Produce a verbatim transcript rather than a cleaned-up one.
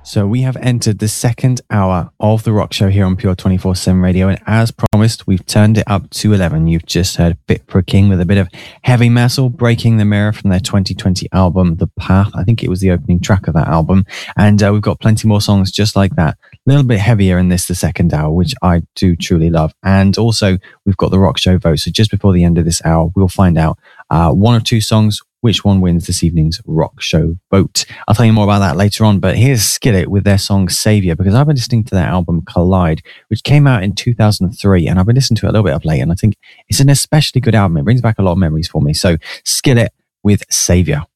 So we have entered the second hour of the Rock Show here on Pure twenty-four seven Radio, and as promised, we've turned it up to eleven. You've just heard Fit for a King with a bit of heavy metal, Breaking the Mirror from their twenty twenty album, The Path. I think it was the opening track of that album, and uh, we've got plenty more songs just like that. A little bit heavier in this, the second hour, which I do truly love. And also, we've got the Rock Show vote. So just before the end of this hour, we'll find out uh, one or two songs, which one wins this evening's Rock Show vote. I'll tell you more about that later on, but here's Skillet with their song Saviour, because I've been listening to their album Collide, which came out in two thousand three, and I've been listening to it a little bit of late, and I think it's an especially good album. It brings back a lot of memories for me. So Skillet with Saviour.